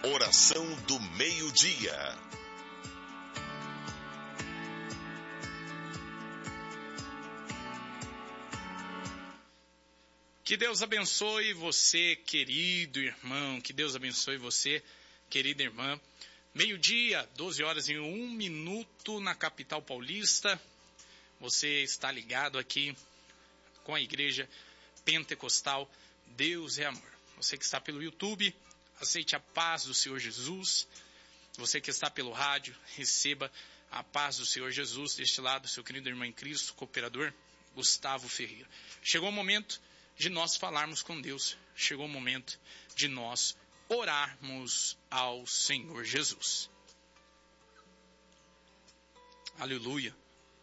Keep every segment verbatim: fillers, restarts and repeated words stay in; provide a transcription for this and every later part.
Oração do meio-dia. Que Deus abençoe você, querido irmão. Que Deus abençoe você, querida irmã. Meio-dia, doze horas e um minuto na capital paulista. Você está ligado aqui com a Igreja Pentecostal Deus é Amor. Você que está pelo YouTube, aceite a paz do Senhor Jesus. Você que está pelo rádio, receba a paz do Senhor Jesus. Deste lado, seu querido irmão em Cristo, cooperador Gustavo Ferreira. Chegou o momento de nós falarmos com Deus. Chegou o momento de nós orarmos ao Senhor Jesus. Aleluia.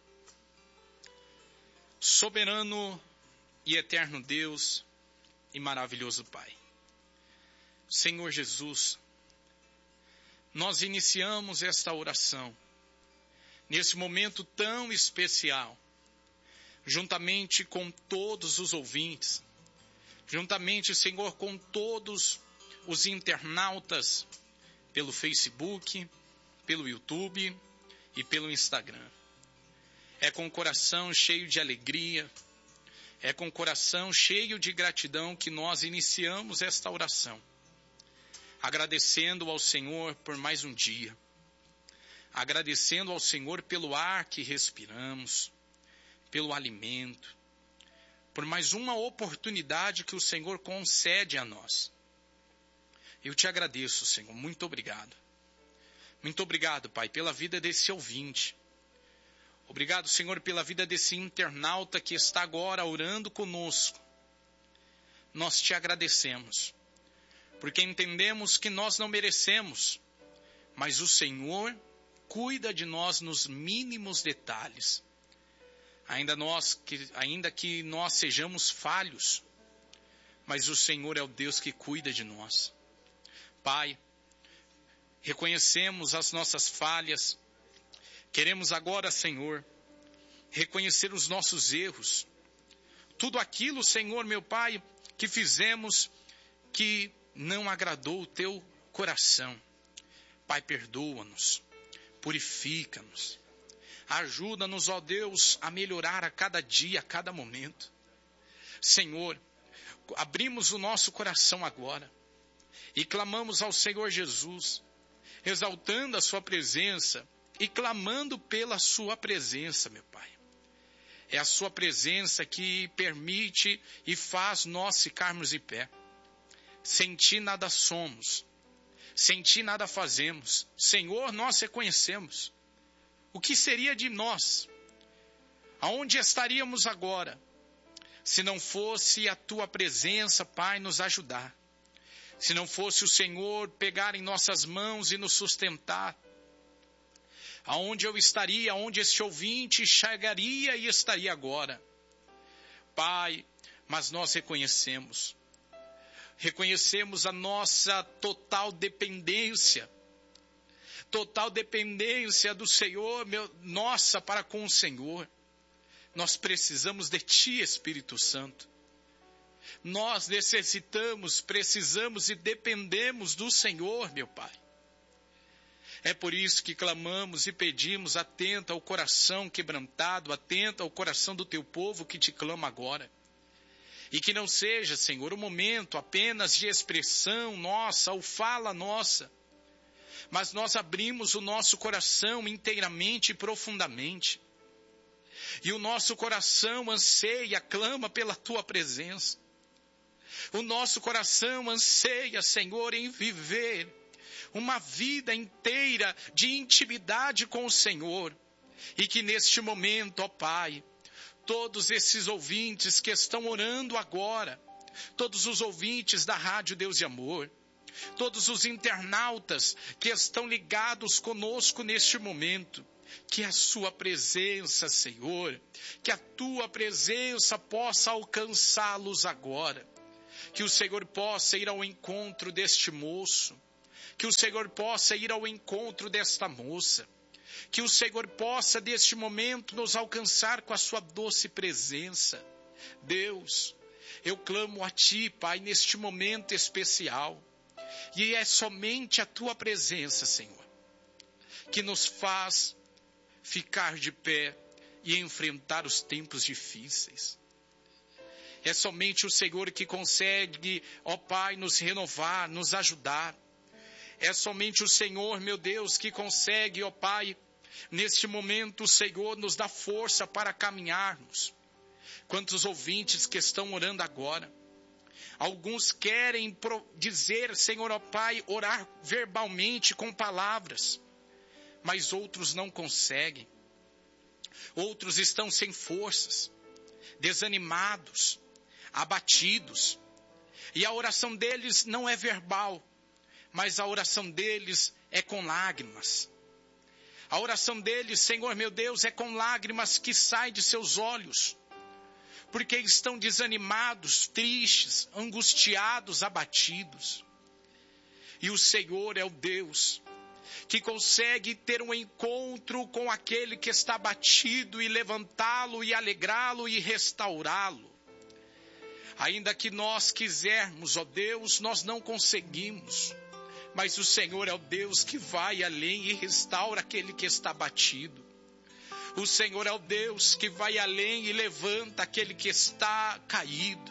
Soberano e eterno Deus e maravilhoso Pai. Senhor Jesus, nós iniciamos esta oração nesse momento tão especial, juntamente com todos os ouvintes, juntamente, Senhor, com todos os internautas pelo Facebook, pelo YouTube e pelo Instagram. É com o coração cheio de alegria, é com o coração cheio de gratidão que nós iniciamos esta oração, agradecendo ao Senhor por mais um dia, agradecendo ao Senhor pelo ar que respiramos, pelo alimento, por mais uma oportunidade que o Senhor concede a nós. Eu te agradeço, Senhor, muito obrigado. Muito obrigado, Pai, pela vida desse ouvinte. Obrigado, Senhor, pela vida desse internauta que está agora orando conosco. Nós te agradecemos, porque entendemos que nós não merecemos, mas o Senhor cuida de nós nos mínimos detalhes. Ainda, nós, que, ainda que nós sejamos falhos, mas o Senhor é o Deus que cuida de nós. Pai, reconhecemos as nossas falhas. Queremos agora, Senhor, reconhecer os nossos erros. Tudo aquilo, Senhor, meu Pai, que fizemos que não agradou o Teu coração. Pai, perdoa-nos, purifica-nos. Ajuda-nos, ó Deus, a melhorar a cada dia, a cada momento. Senhor, abrimos o nosso coração agora e clamamos ao Senhor Jesus, exaltando a Sua presença e clamando pela Sua presença, meu Pai. É a Sua presença que permite e faz nós ficarmos em pé. Sem Ti nada somos, sem Ti nada fazemos. Senhor, nós reconhecemos. O que seria de nós? Aonde estaríamos agora? Se não fosse a Tua presença, Pai, nos ajudar. Se não fosse o Senhor pegar em nossas mãos e nos sustentar. Aonde eu estaria, aonde este ouvinte chegaria e estaria agora? Pai, mas nós reconhecemos. Reconhecemos a nossa total dependência. Total dependência do Senhor, meu, nossa, para com o Senhor. Nós precisamos de Ti, Espírito Santo. Nós necessitamos, precisamos e dependemos do Senhor, meu Pai. É por isso que clamamos e pedimos, atenta ao coração quebrantado, atenta ao coração do Teu povo que Te clama agora. E que não seja, Senhor, um momento apenas de expressão nossa ou fala nossa, mas nós abrimos o nosso coração inteiramente e profundamente. E o nosso coração anseia, clama pela Tua presença. O nosso coração anseia, Senhor, em viver uma vida inteira de intimidade com o Senhor. E que neste momento, ó Pai, todos esses ouvintes que estão orando agora, todos os ouvintes da Rádio Deus e Amor, todos os internautas que estão ligados conosco neste momento, que a Sua presença, Senhor, que a Tua presença possa alcançá-los agora, que o Senhor possa ir ao encontro deste moço, que o Senhor possa ir ao encontro desta moça, que o Senhor possa deste momento nos alcançar com a Sua doce presença. Deus, eu clamo a Ti, Pai, neste momento especial, E é somente a tua presença, Senhor, que nos faz ficar de pé e enfrentar os tempos difíceis. É somente o Senhor que consegue, ó Pai, nos renovar, nos ajudar. É somente o Senhor, meu Deus, que consegue, ó Pai, neste momento o Senhor nos dá força para caminharmos. Quantos ouvintes que estão orando agora? Alguns querem dizer, Senhor, ó Pai, orar verbalmente com palavras, mas outros não conseguem. Outros estão sem forças, desanimados, abatidos. E a oração deles não é verbal, mas a oração deles é com lágrimas. A oração deles, Senhor meu Deus, é com lágrimas que saem de seus olhos, porque estão desanimados, tristes, angustiados, abatidos. E o Senhor é o Deus que consegue ter um encontro com aquele que está abatido e levantá-lo e alegrá-lo e restaurá-lo. Ainda que nós quisermos, ó Deus, nós não conseguimos. Mas o Senhor é o Deus que vai além e restaura aquele que está abatido. O Senhor é o Deus que vai além e levanta aquele que está caído.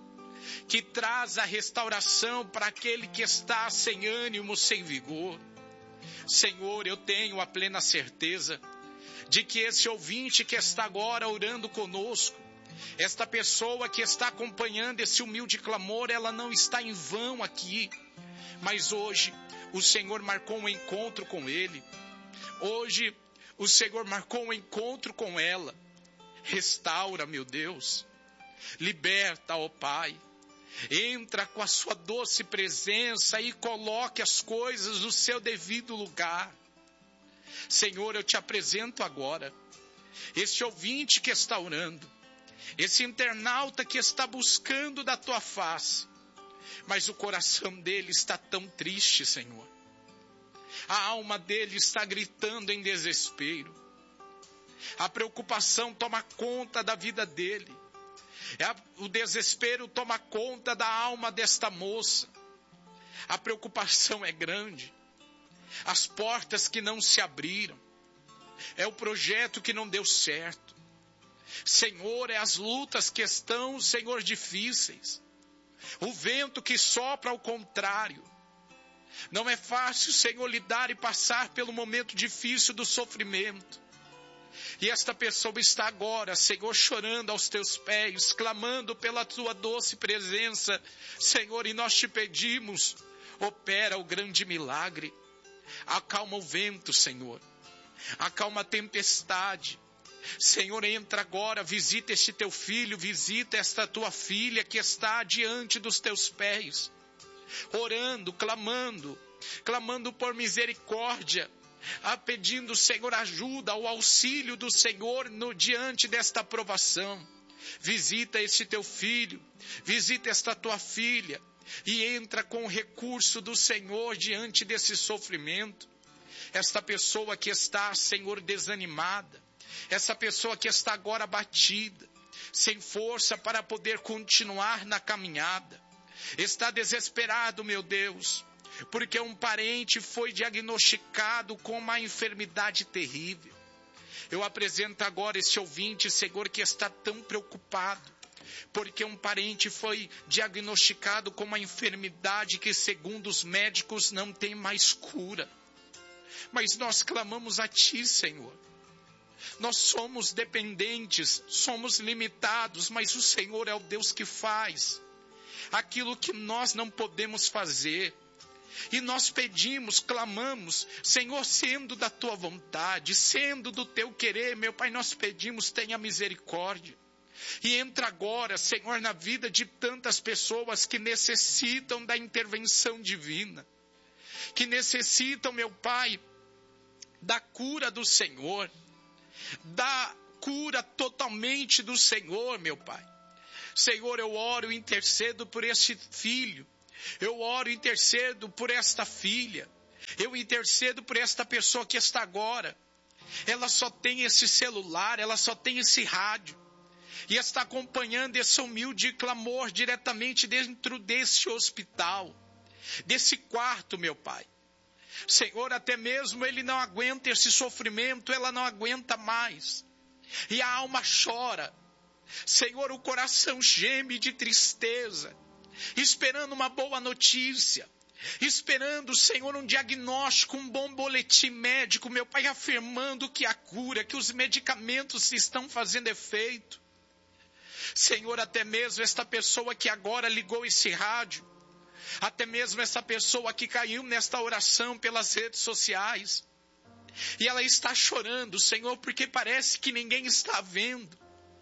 Que traz a restauração para aquele que está sem ânimo, sem vigor. Senhor, eu tenho a plena certeza de que esse ouvinte que está agora orando conosco, esta pessoa que está acompanhando esse humilde clamor, ela não está em vão aqui, mas hoje o Senhor marcou um encontro com ele. Hoje o Senhor marcou um encontro com ela. Restaura, meu Deus. Liberta, ó Pai. Entra com a sua doce presença e coloque as coisas no seu devido lugar. Senhor, eu te apresento agora este ouvinte que está orando, esse internauta que está buscando da tua face, mas o coração dele está tão triste, Senhor. A alma dele está gritando em desespero. A preocupação toma conta da vida dele. O desespero toma conta da alma desta moça. A preocupação é grande. As portas que não se abriram. É o projeto que não deu certo. Senhor, é as lutas que estão, Senhor, difíceis. O vento que sopra ao contrário. Não é fácil, Senhor, lidar e passar pelo momento difícil do sofrimento. E esta pessoa está agora, Senhor, chorando aos teus pés, clamando pela tua doce presença. Senhor, e nós te pedimos, opera o grande milagre. Acalma o vento, Senhor. Acalma a tempestade. Senhor, entra agora, visita este teu filho, visita esta tua filha que está diante dos teus pés, orando, clamando, clamando por misericórdia, a pedindo, Senhor, ajuda, o auxílio do Senhor no, diante desta provação. Visita este teu filho, visita esta tua filha, e entra com o recurso do Senhor diante desse sofrimento. Esta pessoa que está, Senhor, desanimada, essa pessoa que está agora abatida, sem força para poder continuar na caminhada, está desesperado, meu Deus, porque um parente foi diagnosticado com uma enfermidade terrível. Eu apresento agora esse ouvinte, Senhor, que está tão preocupado, porque um parente foi diagnosticado com uma enfermidade que, segundo os médicos, não tem mais cura. Mas nós clamamos a Ti, Senhor. Nós somos dependentes, somos limitados, mas o Senhor é o Deus que faz aquilo que nós não podemos fazer. E nós pedimos, clamamos, Senhor, sendo da Tua vontade, sendo do Teu querer, meu Pai, nós pedimos, tenha misericórdia. E entra agora, Senhor, na vida de tantas pessoas que necessitam da intervenção divina, que necessitam, meu Pai, da cura do Senhor, da cura totalmente do Senhor, meu Pai. Senhor, eu oro e intercedo por este filho, eu oro e intercedo por esta filha, eu intercedo por esta pessoa que está agora, ela só tem esse celular, ela só tem esse rádio, e está acompanhando esse humilde clamor diretamente dentro desse hospital. desse quarto, meu Pai. Senhor, até mesmo ele não aguenta esse sofrimento, ela não aguenta mais. E a alma chora. Senhor, o coração geme de tristeza, esperando uma boa notícia, esperando, Senhor, um diagnóstico, um bom boletim médico, meu Pai, afirmando que a cura, que os medicamentos estão fazendo efeito. Senhor, até mesmo esta pessoa que agora ligou esse rádio, até mesmo essa pessoa que caiu nesta oração pelas redes sociais, e ela está chorando, Senhor, porque parece que ninguém está vendo,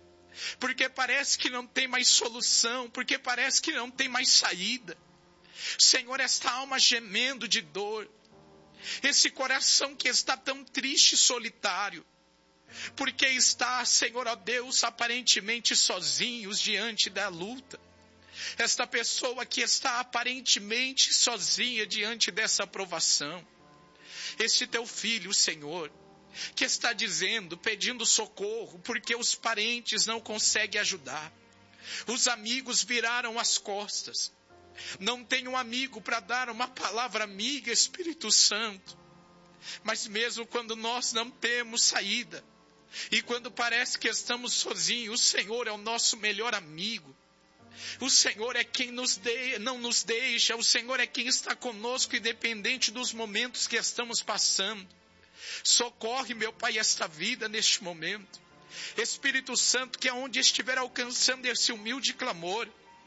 porque parece que não tem mais solução, porque parece que não tem mais saída. Senhor, esta alma gemendo de dor, esse coração que está tão triste e solitário, porque está, Senhor, ó Deus, aparentemente sozinhos diante da luta. Esta pessoa que está aparentemente sozinha diante dessa provação. Este teu filho, Senhor, que está dizendo, pedindo socorro, porque os parentes não conseguem ajudar. Os amigos viraram as costas. Não tem um amigo para dar uma palavra amiga, Espírito Santo. Mas mesmo quando nós não temos saída, e quando parece que estamos sozinhos, o Senhor é o nosso melhor amigo. O Senhor é quem nos de, não nos deixa, o Senhor é quem está conosco, independente dos momentos que estamos passando. Socorre, meu Pai, esta vida neste momento. Espírito Santo, que aonde estiver alcançando esse humilde clamor,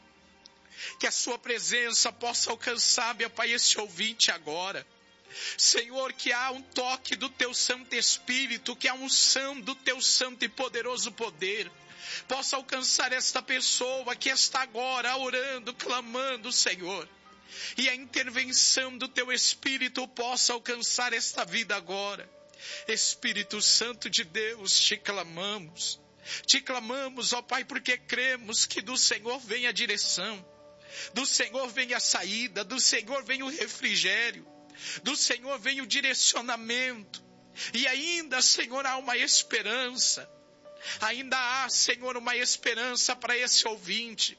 que a sua presença possa alcançar, meu Pai, esse ouvinte agora. Senhor, que há um toque do teu Santo Espírito, que há um unção do teu santo e poderoso poder, possa alcançar esta pessoa que está agora orando, clamando, Senhor. E a intervenção do teu Espírito possa alcançar esta vida agora. Espírito Santo de Deus, te clamamos. Te clamamos, ó Pai, porque cremos que do Senhor vem a direção. Do Senhor vem a saída, do Senhor vem o refrigério, do Senhor vem o direcionamento. E ainda, Senhor, há uma esperança. Ainda há, Senhor, uma esperança para esse ouvinte.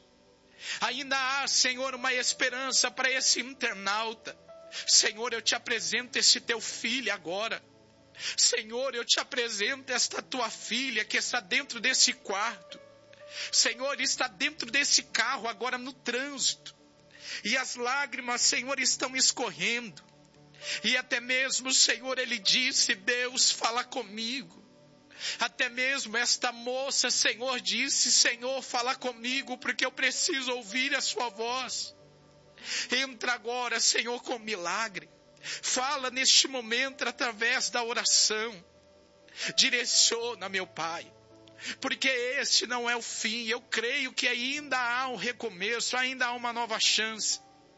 Ainda há, Senhor, uma esperança para esse internauta. Senhor, eu te apresento esse teu filho agora. Senhor, eu te apresento esta tua filha que está dentro desse quarto. Senhor, está dentro desse carro agora no trânsito. E as lágrimas, Senhor, estão escorrendo. E até mesmo, Senhor, ele disse, Deus, fala comigo. Até mesmo esta moça, Senhor, disse, Senhor, fala comigo, porque eu preciso ouvir a sua voz. Entra agora, Senhor, com milagre. Fala neste momento através da oração. Direciona, meu Pai. Porque este não é o fim. Eu creio que ainda há um recomeço, ainda há uma nova chance.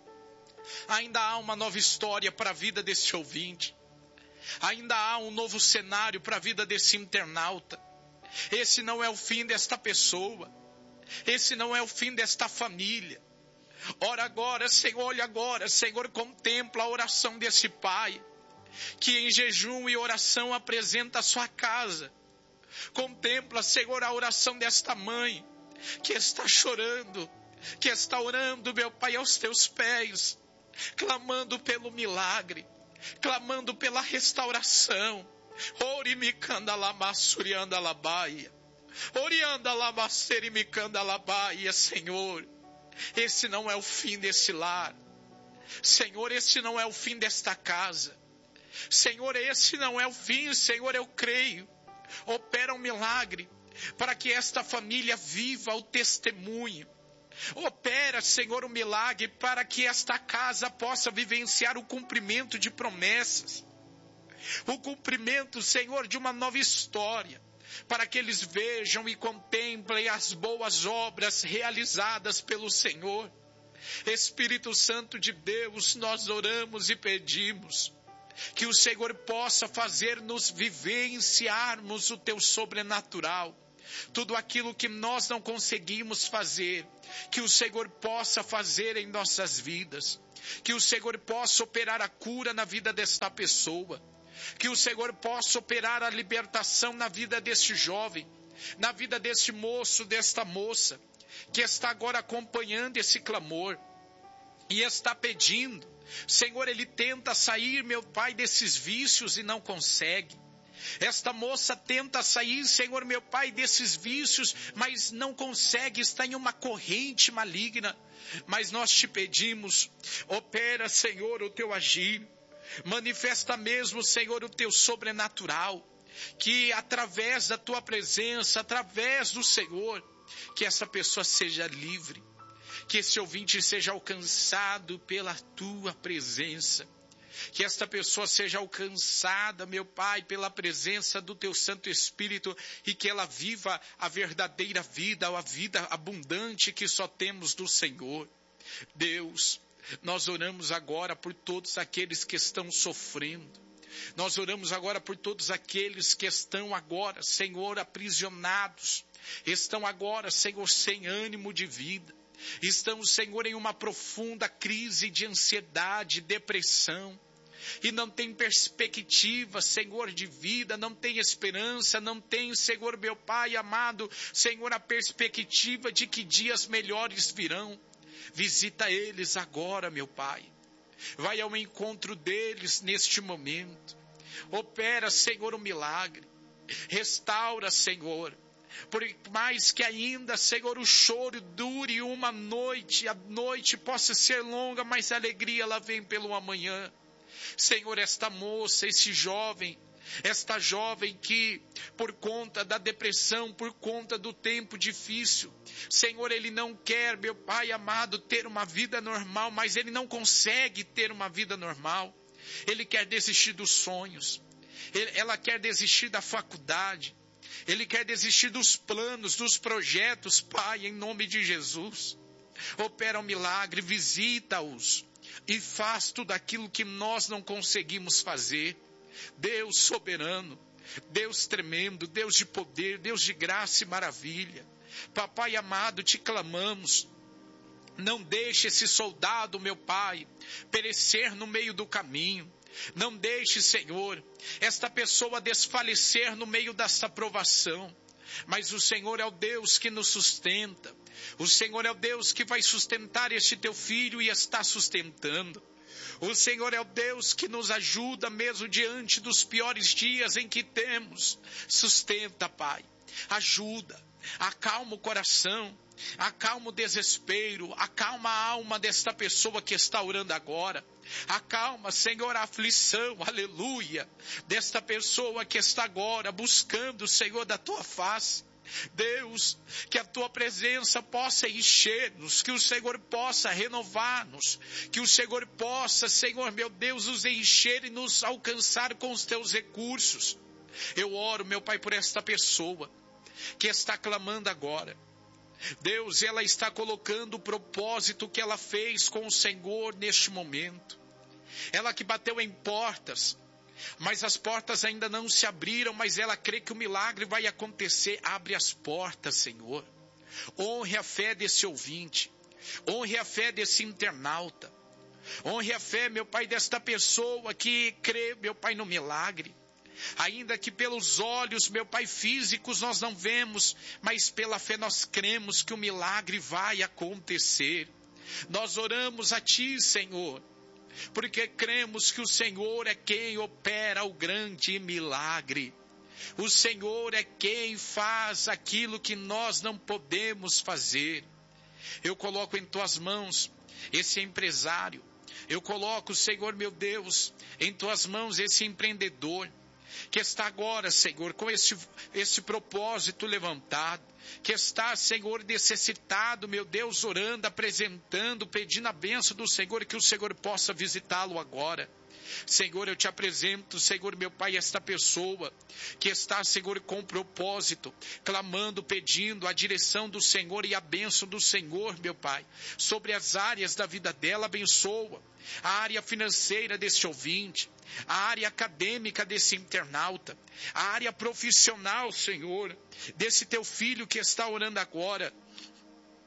Ainda há uma nova história para a vida desse ouvinte. Ainda há um novo cenário para a vida desse internauta. Esse não é o fim desta pessoa. Esse não é o fim desta família. Ora agora, Senhor, olha agora, Senhor, contempla a oração desse pai, que em jejum e oração apresenta a sua casa. Contempla, Senhor, a oração desta mãe, que está chorando, que está orando, meu Pai, aos teus pés, clamando pelo milagre, clamando pela restauração. Orimicanda lamassurianda labaia, orianda lamasserimicanda labaia, Senhor. Esse não é o fim desse lar. Senhor, esse não é o fim desta casa. Senhor, esse não é o fim. Senhor, eu creio. Opera um milagre para que esta família viva o testemunho. Opera, Senhor, um milagre para que esta casa possa vivenciar o cumprimento de promessas. O cumprimento, Senhor, de uma nova história. Para que eles vejam e contemplem as boas obras realizadas pelo Senhor. Espírito Santo de Deus, nós oramos e pedimos que o Senhor possa fazer-nos vivenciarmos o teu sobrenatural. Tudo aquilo que nós não conseguimos fazer, que o Senhor possa fazer em nossas vidas. Que o Senhor possa operar a cura na vida desta pessoa. Que o Senhor possa operar a libertação na vida deste jovem, na vida deste moço, desta moça, que está agora acompanhando esse clamor. e está pedindo. Senhor, ele tenta sair, meu Pai, desses vícios e não consegue. Esta moça tenta sair, Senhor, meu Pai, desses vícios, mas não consegue, está em uma corrente maligna. Mas nós te pedimos, opera, Senhor, o teu agir. Manifesta mesmo, Senhor, o teu sobrenatural. Que através da tua presença, através do Senhor, que essa pessoa seja livre. Que esse ouvinte seja alcançado pela tua presença. Que esta pessoa seja alcançada, meu Pai, pela presença do teu Santo Espírito e que ela viva a verdadeira vida, a vida abundante que só temos do Senhor. Deus, nós oramos agora por todos aqueles que estão sofrendo. Nós oramos agora por todos aqueles que estão agora, Senhor, aprisionados. Estão agora, Senhor, sem ânimo de vida. Estão, Senhor, em uma profunda crise de ansiedade, depressão. E não tem perspectiva, Senhor, de vida, não tem esperança, não tem, Senhor, meu Pai amado, Senhor, a perspectiva de que dias melhores virão. Visita eles agora, meu Pai. Vai ao encontro deles neste momento. Opera, Senhor, o milagre. Restaura, Senhor. Por mais que ainda, Senhor, o choro dure uma noite, a noite possa ser longa, mas a alegria ela vem pelo amanhã. Senhor, esta moça, esse jovem, esta jovem que, por conta da depressão, por conta do tempo difícil, Senhor, ele não quer, meu Pai amado, ter uma vida normal, mas ele não consegue ter uma vida normal. Ele quer desistir dos sonhos, ele, ela quer desistir da faculdade, ele quer desistir dos planos, dos projetos. Pai, em nome de Jesus, opera um milagre, visita-os e faz tudo aquilo que nós não conseguimos fazer. Deus soberano, Deus tremendo, Deus de poder, Deus de graça e maravilha. Papai amado, te clamamos, não deixe esse soldado, meu Pai, perecer no meio do caminho. Não deixe, Senhor, esta pessoa desfalecer no meio desta provação. Mas o Senhor é o Deus que nos sustenta. O Senhor é o Deus que vai sustentar este teu filho e está sustentando. O Senhor é o Deus que nos ajuda mesmo diante dos piores dias em que temos. Sustenta, Pai. Ajuda. Acalma o coração. Acalma o desespero. Acalma a alma desta pessoa que está orando agora. Acalma, Senhor, a aflição, aleluia, desta pessoa que está agora buscando, Senhor, da tua face. Deus, que a tua presença possa encher-nos, que o Senhor possa renovar-nos, que o Senhor possa, Senhor, meu Deus, nos encher e nos alcançar com os teus recursos. Eu oro, meu Pai, por esta pessoa que está clamando agora. Deus, ela está colocando o propósito que ela fez com o Senhor neste momento. Ela que bateu em portas, mas as portas ainda não se abriram, mas ela crê que o milagre vai acontecer. Abre as portas, Senhor. Honre a fé desse ouvinte. Honre a fé desse internauta. Honre a fé, meu Pai, desta pessoa que crê, meu Pai, no milagre. Ainda que pelos olhos, meu Pai, físicos nós não vemos, mas pela fé nós cremos que o milagre vai acontecer. Nós oramos a Ti, Senhor, porque cremos que o Senhor é quem opera o grande milagre. O Senhor é quem faz aquilo que nós não podemos fazer. Eu coloco em Tuas mãos esse empresário. Eu coloco, Senhor, meu Deus, em Tuas mãos esse empreendedor que está agora, Senhor, com esse, esse propósito levantado, que está, Senhor, necessitado, meu Deus, orando, apresentando, pedindo a bênção do Senhor, que o Senhor possa visitá-lo agora. Senhor, eu te apresento, Senhor, meu Pai, esta pessoa que está, Senhor, com propósito, clamando, pedindo a direção do Senhor e a bênção do Senhor, meu Pai, sobre as áreas da vida dela. Abençoa a área financeira desse ouvinte, a área acadêmica desse internauta, a área profissional, Senhor, desse teu filho que está orando agora.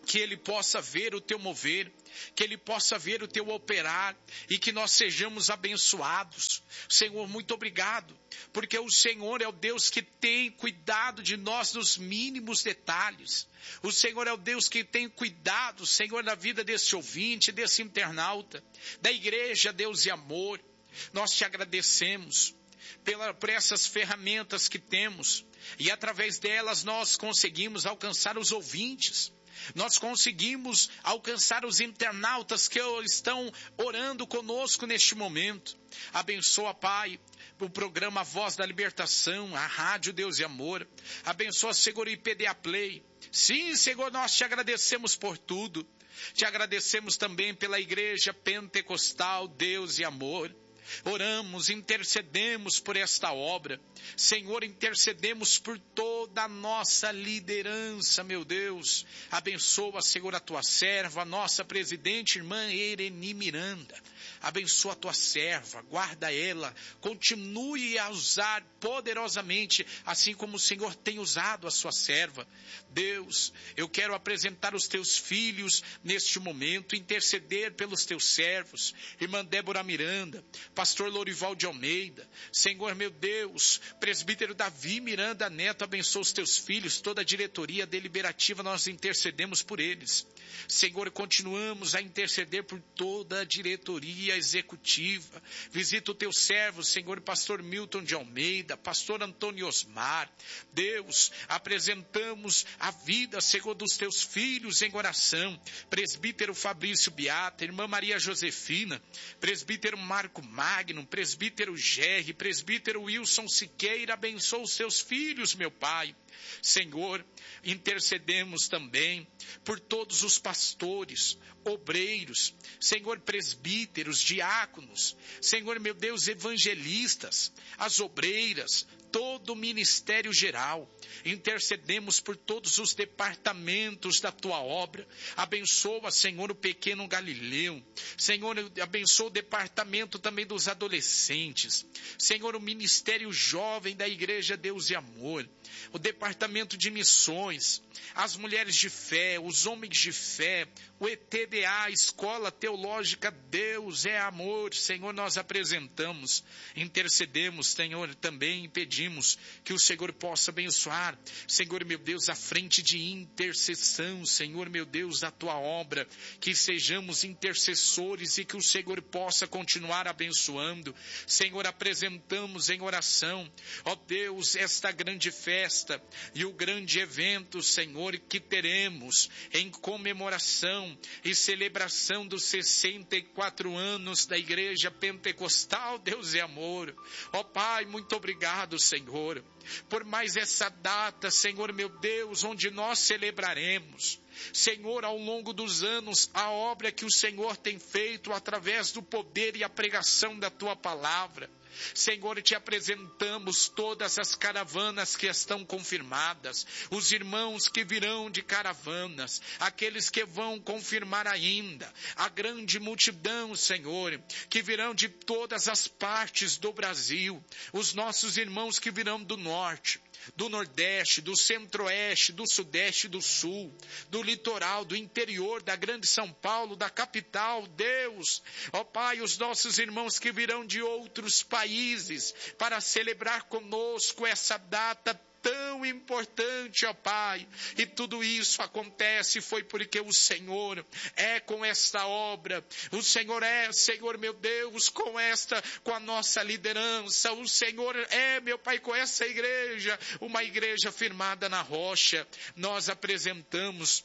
que ele possa ver o teu mover, que ele possa ver o teu operar e que nós sejamos abençoados. Senhor, muito obrigado, porque o Senhor é o Deus que tem cuidado de nós nos mínimos detalhes. O Senhor é o Deus que tem cuidado, Senhor, da vida desse ouvinte, desse internauta, da igreja, Deus e amor. Nós te agradecemos pela, por essas ferramentas que temos e através delas nós conseguimos alcançar os ouvintes. Nós conseguimos alcançar os internautas que estão orando conosco neste momento. Abençoa, Pai, o programa Voz da Libertação, a Rádio Deus e Amor. Abençoa, Senhor, o I P D A Play. Sim, Senhor, nós te agradecemos por tudo. Te agradecemos também pela Igreja Pentecostal Deus e Amor. Oramos, intercedemos por esta obra. Senhor, intercedemos por toda a nossa liderança, meu Deus. Abençoa, Senhor, a tua serva, a nossa presidente, irmã Ereni Miranda. Abençoa a tua serva, guarda ela, continue a usar poderosamente, assim como o Senhor tem usado a sua serva. Deus, eu quero apresentar os teus filhos neste momento, interceder pelos teus servos, irmã Débora Miranda, pastor Lorival de Almeida, Senhor meu Deus, presbítero Davi Miranda Neto, abençoa os teus filhos, toda a diretoria deliberativa, nós intercedemos por eles. Senhor, continuamos a interceder por toda a diretoria executiva. Visita o teu servo, Senhor, pastor Milton de Almeida, pastor Antônio Osmar. Deus, apresentamos a vida, Senhor, dos teus filhos em oração. Presbítero Fabrício Beata, irmã Maria Josefina, presbítero Marco Magno, presbítero Gerry, presbítero Wilson Siqueira, abençoa os seus filhos, meu Pai. Senhor, intercedemos também por todos os pastores, obreiros, Senhor, presbíteros, diáconos, Senhor, meu Deus, evangelistas, as obreiras, todo o ministério geral. Intercedemos por todos os departamentos da tua obra. Abençoa, Senhor, o pequeno Galileu. Senhor, abençoa o departamento também dos adolescentes. Senhor, o ministério jovem da Igreja Deus e Amor. O departamento de missões, as mulheres de fé, os homens de fé, o E T D A, Escola Teológica Deus é Amor. Senhor, nós apresentamos, intercedemos, Senhor, também pedimos que o Senhor possa abençoar, Senhor, meu Deus, a frente de intercessão, Senhor, meu Deus, da tua obra, que sejamos intercessores e que o Senhor possa continuar abençoando. Senhor, apresentamos em oração, ó Deus, esta grande festa e o grande evento, Senhor, que teremos em comemoração e celebração dos sessenta e quatro anos da Igreja Pentecostal Deus e Amor. Ó Pai, muito obrigado, Senhor, por mais essa data, Senhor, meu Deus, onde nós celebraremos, Senhor, ao longo dos anos, a obra que o Senhor tem feito através do poder e a pregação da tua palavra. Senhor, te apresentamos todas as caravanas que estão confirmadas, os irmãos que virão de caravanas, aqueles que vão confirmar ainda, a grande multidão, Senhor, que virão de todas as partes do Brasil, os nossos irmãos que virão do norte, do nordeste, do centro-oeste, do sudeste e do sul, do litoral, do interior, da grande São Paulo, da capital, Deus, ó Pai, os nossos irmãos que virão de outros países para celebrar conosco essa data tão importante, ó Pai, e tudo isso acontece foi porque o Senhor é com esta obra, o Senhor é, Senhor meu Deus, com esta, com a nossa liderança, o Senhor é, meu Pai, com essa igreja, uma igreja firmada na rocha. Nós apresentamos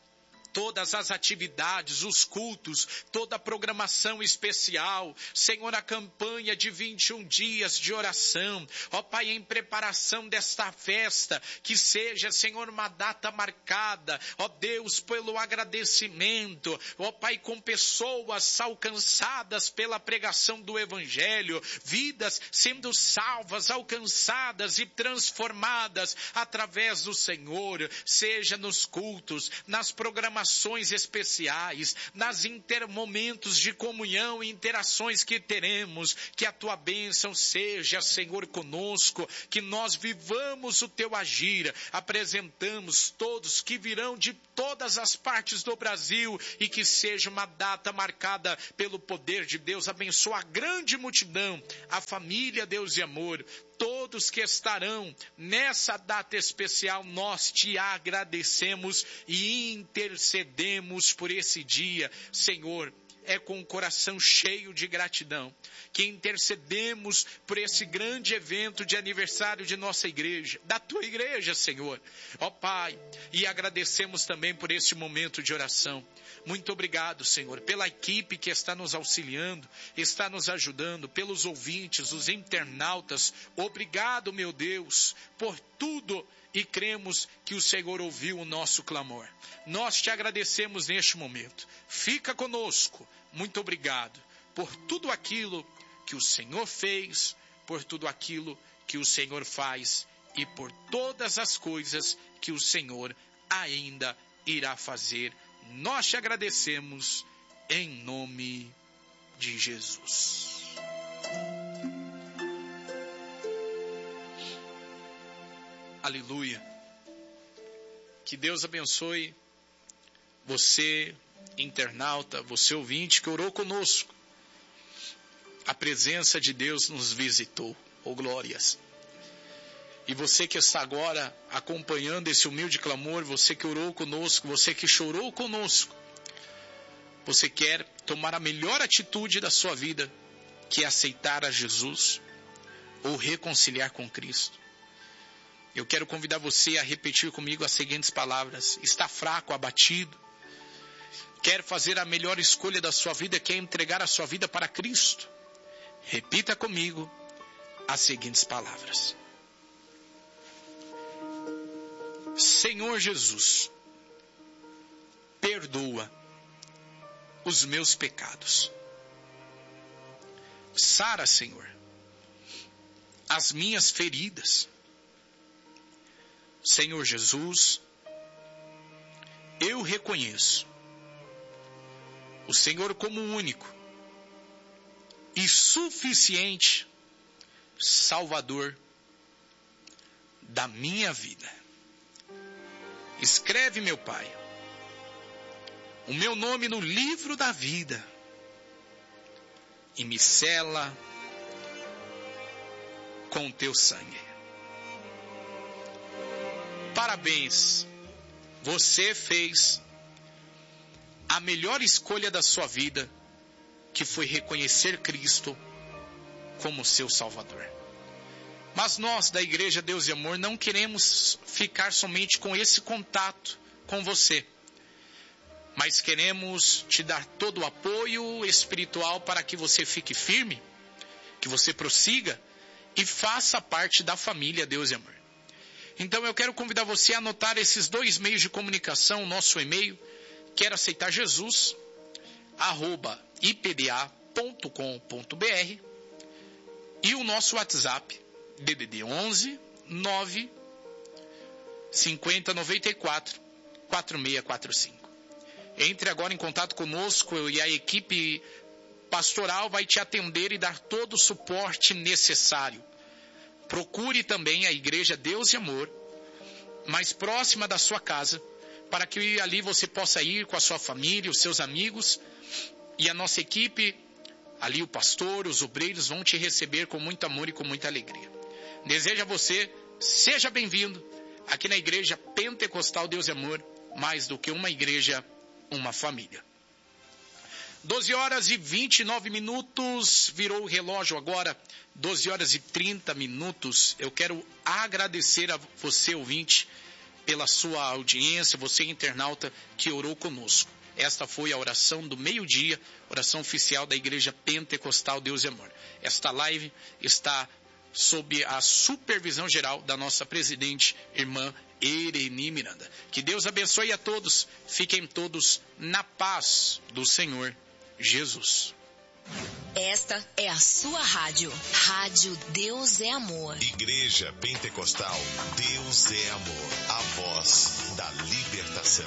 todas as atividades, os cultos, toda a programação especial, Senhor, a campanha de vinte e um dias de oração, ó Pai, em preparação desta festa, que seja, Senhor, uma data marcada, ó Deus, pelo agradecimento, ó Pai, com pessoas alcançadas pela pregação do Evangelho, vidas sendo salvas, alcançadas e transformadas através do Senhor, seja nos cultos, nas programações programações especiais, nas intermomentos de comunhão e interações que teremos, que a tua bênção seja, Senhor, conosco, que nós vivamos o teu agir. Apresentamos todos que virão de todas as partes do Brasil e que seja uma data marcada pelo poder de Deus. Abençoa a grande multidão, a família, Deus e amor, todos que estarão nessa data especial. Nós te agradecemos e intercedemos por esse dia, Senhor. É com o coração cheio de gratidão que intercedemos por esse grande evento de aniversário de nossa igreja, da tua igreja, Senhor. Ó Pai, e agradecemos também por este momento de oração. Muito obrigado, Senhor, pela equipe que está nos auxiliando, está nos ajudando, pelos ouvintes, os internautas. Obrigado, meu Deus, por tudo. E cremos que o Senhor ouviu o nosso clamor. Nós te agradecemos neste momento. Fica conosco. Muito obrigado por tudo aquilo que o Senhor fez, por tudo aquilo que o Senhor faz e por todas as coisas que o Senhor ainda irá fazer. Nós te agradecemos em nome de Jesus. Aleluia. Que Deus abençoe você, internauta, você ouvinte que orou conosco. A presença de Deus nos visitou. Oh, glórias. E você que está agora acompanhando esse humilde clamor, você que orou conosco, você que chorou conosco, você quer tomar a melhor atitude da sua vida, que é aceitar a Jesus ou reconciliar com Cristo. Eu quero convidar você a repetir comigo as seguintes palavras. Está fraco, abatido, quer fazer a melhor escolha da sua vida, quer entregar a sua vida para Cristo. Repita comigo as seguintes palavras. Senhor Jesus, perdoa os meus pecados. Sara, Senhor, as minhas feridas. Senhor Jesus, eu reconheço o Senhor como único e suficiente Salvador da minha vida. Escreve, meu Pai, o meu nome no livro da vida e me sela com o teu sangue. Parabéns, você fez a melhor escolha da sua vida, que foi reconhecer Cristo como seu Salvador. Mas nós, da Igreja Deus e Amor, não queremos ficar somente com esse contato com você, mas queremos te dar todo o apoio espiritual para que você fique firme, que você prossiga e faça parte da família Deus e Amor. Então eu quero convidar você a anotar esses dois meios de comunicação, o nosso e-mail, quero aceitar Jesus, arroba ipda ponto com ponto br, e o nosso WhatsApp, D D D onze, nove, cinquenta, noventa e quatro, quarenta e seis quarenta e cinco. Entre agora em contato conosco e a equipe pastoral vai te atender e dar todo o suporte necessário. Procure também a Igreja Deus e Amor, mais próxima da sua casa, para que ali você possa ir com a sua família, os seus amigos, e a nossa equipe, ali o pastor, os obreiros vão te receber com muito amor e com muita alegria. Desejo a você, seja bem-vindo aqui na Igreja Pentecostal Deus e Amor, mais do que uma igreja, uma família. doze horas e vinte e nove minutos, virou o relógio agora, doze horas e trinta minutos. Eu quero agradecer a você, ouvinte, pela sua audiência, você internauta que orou conosco. Esta foi a oração do meio-dia, oração oficial da Igreja Pentecostal Deus e Amor. Esta live está sob a supervisão geral da nossa presidente, irmã Ereni Miranda. Que Deus abençoe a todos, fiquem todos na paz do Senhor Jesus. É Esta é a sua rádio. Rádio Deus é Amor. Igreja Pentecostal, Deus é Amor. A voz da libertação.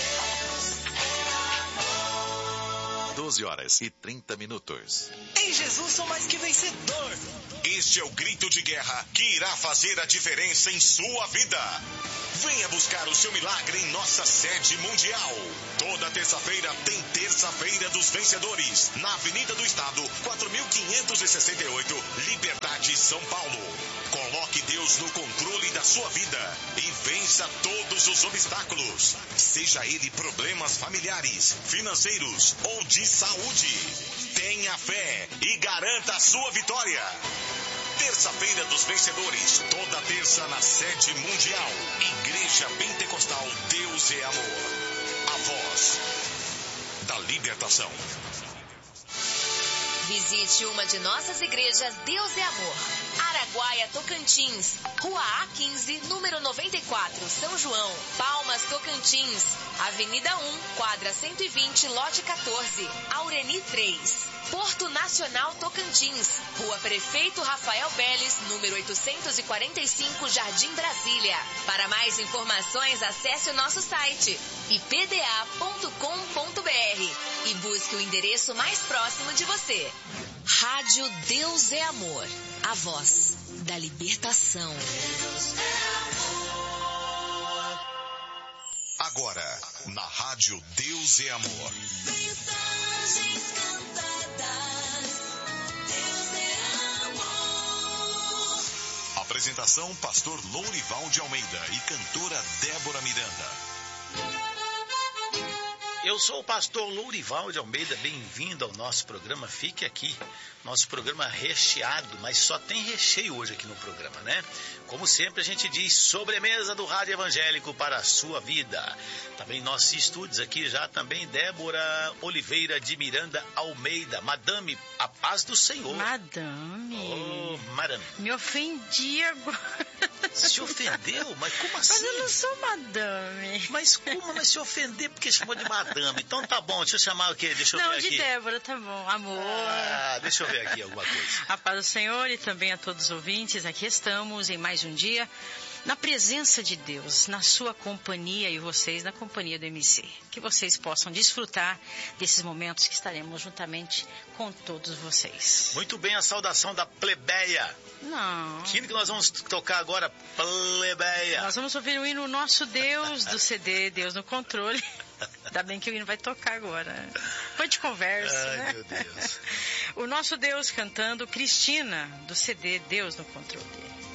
doze horas e trinta minutos. Em Jesus sou mais que vencedor. Este é o grito de guerra que irá fazer a diferença em sua vida. Venha buscar o seu milagre em nossa sede mundial. Toda terça-feira tem Terça-feira dos Vencedores, na Avenida do Estado, quatro mil quinhentos e sessenta e oito, Liberdade, São Paulo. Coloque Deus no controle da sua vida e vença todos os obstáculos. Seja ele problemas familiares, financeiros ou de saúde. Tenha fé e garanta a sua vitória. Terça-feira dos Vencedores, toda terça na sede mundial. Igreja Pentecostal, Deus é Amor. A voz da libertação. Visite uma de nossas igrejas Deus é Amor. Araguaia, Tocantins. Rua A quinze, número noventa e quatro, São João. Palmas, Tocantins. Avenida um, quadra cento e vinte, lote quatorze. Aureni três. Porto Nacional Tocantins. Rua Prefeito Rafael Beles, número oitocentos e quarenta e cinco, Jardim Brasília. Para mais informações, acesse o nosso site i p d a ponto com ponto b r e busque o endereço mais próximo de você. Rádio Deus é Amor. A voz da libertação. Agora, na Rádio Deus é Amor. Mensagens cantadas. Deus é amor. Apresentação: Pastor Lourival de Almeida e cantora Débora Miranda. Eu sou o pastor Lourival de Almeida, bem-vindo ao nosso programa. Fique aqui, nosso programa recheado, mas só tem recheio hoje aqui no programa, né? Como sempre a gente diz, sobremesa do Rádio Evangélico para a sua vida. Também nossos estúdios aqui já também, Débora Oliveira de Miranda Almeida. Madame, a paz do Senhor. Madame. Oh, madame. Me ofendi agora. Se ofendeu? Mas como assim? Mas eu não sou madame. Mas como? Mas se ofender porque chamou de madame? Então tá bom, deixa eu chamar o quê? Deixa eu não, ver aqui. Não, de Débora, tá bom. Amor. Ah, deixa eu ver aqui alguma coisa. A paz do Senhor e também a todos os ouvintes. Aqui estamos em mais um dia na presença de Deus, na sua companhia e vocês na companhia do M C. Que vocês possam desfrutar desses momentos que estaremos juntamente com todos vocês. Muito bem, a saudação da plebeia. Não. Que hino que nós vamos tocar agora, plebeia? Nós vamos ouvir o hino Nosso Deus do C D Deus no Controle. Ainda bem que o hino vai tocar agora. Foi de conversa, Ai, né? meu Deus. O Nosso Deus cantando Cristina do C D Deus no Controle.